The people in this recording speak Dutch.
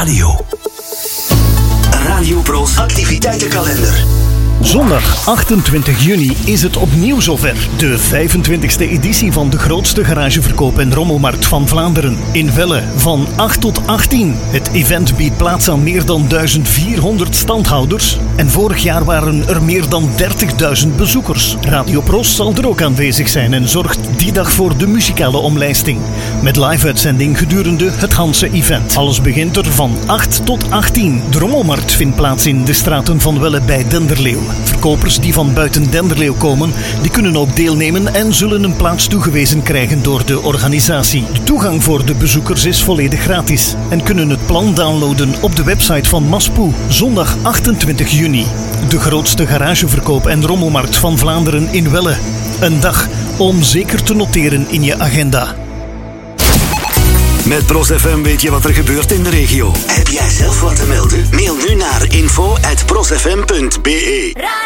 Radio. Radio Pro's activiteitenkalender. Zondag 28 juni is het opnieuw zover. De 25e editie van de grootste garageverkoop en rommelmarkt van Vlaanderen. In Welle van 8 tot 18. Het event biedt plaats aan meer dan 1400 standhouders. En vorig jaar waren er meer dan 30.000 bezoekers. Radio Pros zal er ook aanwezig zijn en zorgt die dag voor de muzikale omlijsting. Met live-uitzending gedurende het Hanse event. Alles begint er van 8 tot 18. De rommelmarkt vindt plaats in de straten van Welle bij Denderleeuw. Verkopers die van buiten Denderleeuw komen, die kunnen ook deelnemen en zullen een plaats toegewezen krijgen door de organisatie. De toegang voor de bezoekers is volledig gratis en kunnen het plan downloaden op de website van Maspoe. Zondag 28 juni. De grootste garageverkoop en rommelmarkt van Vlaanderen in Welle. Een dag om zeker te noteren in je agenda. Met Pros FM weet je wat er gebeurt in de regio. Heb jij zelf wat te melden? Mail nu naar info@prosfm.be.